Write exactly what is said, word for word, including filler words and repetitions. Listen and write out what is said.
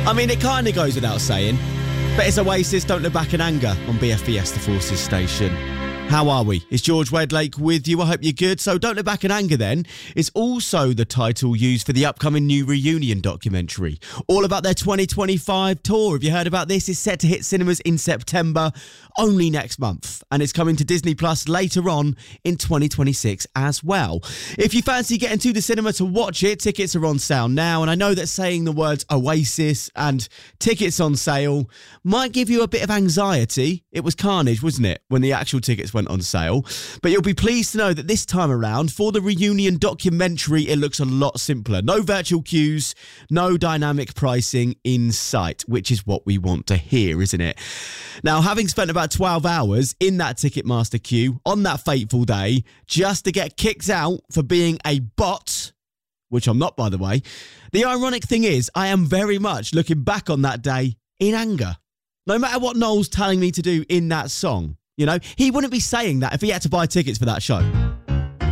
I mean, it kind of goes without saying, but it's Oasis, Don't Look Back in Anger on B F B S, the Forces station. How are we? It's George Wedlake with you. I hope you're good. So Don't Look Back in Anger then is also the title used for the upcoming new Reunion documentary. All about their twenty twenty-five tour. Have you heard about this? It's set to hit cinemas in September, only next month. And it's coming to Disney Plus later on in twenty twenty-six as well. If you fancy getting to the cinema to watch it, tickets are on sale now. And I know that saying the words Oasis and tickets on sale might give you a bit of anxiety. It was carnage, wasn't it, when the actual tickets went on sale? But you'll be pleased to know that this time around, for the Reunion documentary, it looks a lot simpler. No virtual queues, no dynamic pricing in sight, which is what we want to hear, isn't it? Now, having spent about twelve hours in that Ticketmaster queue on that fateful day, just to get kicked out for being a bot, which I'm not, by the way, the ironic thing is, I am very much looking back on that day in anger. No matter what Noel's telling me to do in that song, you know, he wouldn't be saying that if he had to buy tickets for that show.